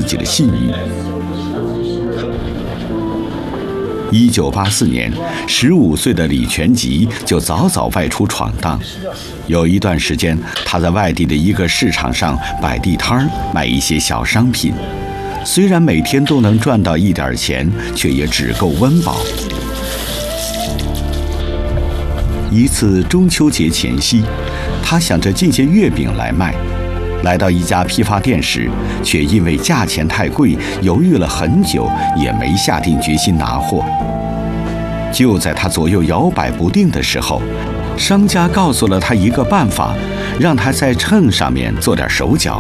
己的信誉。1984年，15岁的李全吉就早早外出闯荡。有一段时间，他在外地的一个市场上摆地摊儿，卖一些小商品。虽然每天都能赚到一点钱，却也只够温饱。一次中秋节前夕，他想着进些月饼来卖。来到一家批发店时，却因为价钱太贵，犹豫了很久，也没下定决心拿货。就在他左右摇摆不定的时候，商家告诉了他一个办法，让他在秤上面做点手脚。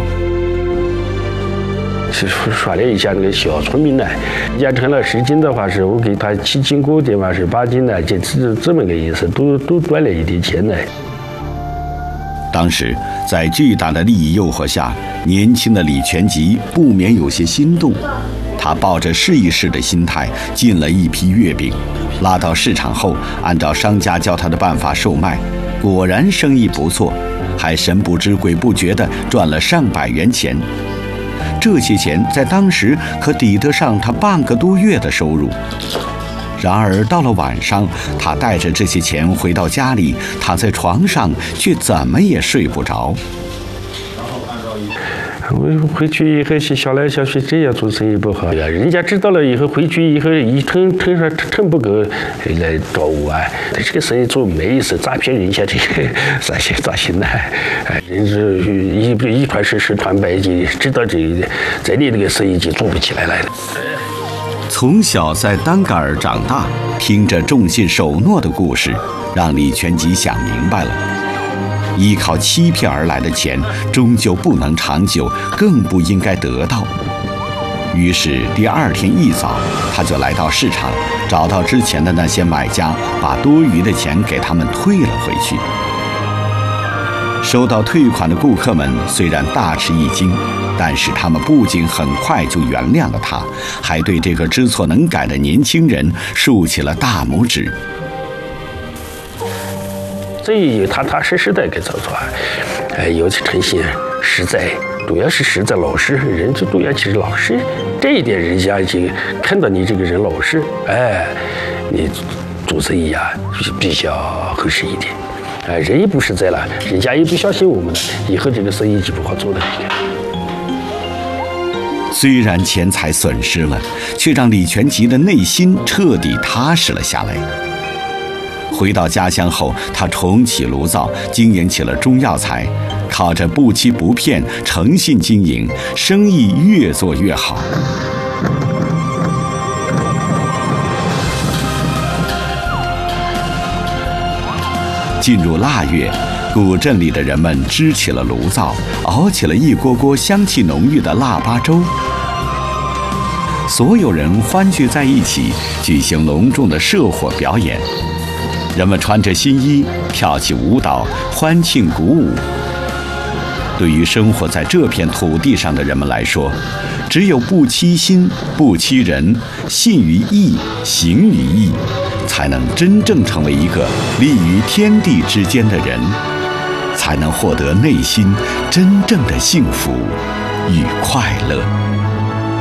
是说了一下那个小聪明呢，压成了10斤的话，是我给他7斤锅的话是8斤呢，就这么个意思，都赚了一点钱呢。 当时在巨大的利益诱惑下，年轻的李全吉不免有些心动。他抱着试一试的心态进了一批月饼，拉到市场后，按照商家教他的办法售卖，果然生意不错，还神不知鬼不觉地赚了上百元钱。这些钱在当时可抵得上他半个多月的收入。然而到了晚上，他带着这些钱回到家里，躺在床上却怎么也睡不着。 我回去以后想来想去，这样做生意不好呀。人家知道了以后，回去以后一称不够来找我啊。这个生意做没意思，诈骗人家这个咋行呢？人是一传十传百，就知道这里那个生意就做不起来了。 从小在丹嘎尔长大，听着重信守诺的故事，让李全吉想明白了。依靠欺骗而来的钱，终究不能长久，更不应该得到。于是第2天一早，他就来到市场，找到之前的那些买家，把多余的钱给他们退了回去。收到退款的顾客们虽然大吃一惊，但是他们不仅很快就原谅了他，还对这个知错能改的年轻人竖起了大拇指。 这也踏踏实实的给做出来，有诚信实在，主要是实在老实，人最重要就是老实。这一点人家就看到你这个人老实，你做生意啊比较合适一点。人也不实在了，人家也不相信我们了，以后这个生意就不好做了。 虽然钱财损失了，却让李全吉的内心彻底踏实了下来。回到家乡后，他重启炉灶，经营起了中药材，靠着不欺不骗、诚信经营，生意越做越好。进入腊月，古镇里的人们支起了炉灶，熬起了一锅锅香气浓郁的腊八粥。所有人欢聚在一起，举行隆重的社火表演。人们穿着新衣，跳起舞蹈，欢庆鼓舞。对于生活在这片土地上的人们来说，只有不欺心、不欺人，信于义，行于义，才能真正成为一个立于天地之间的人，才能获得内心真正的幸福与快乐。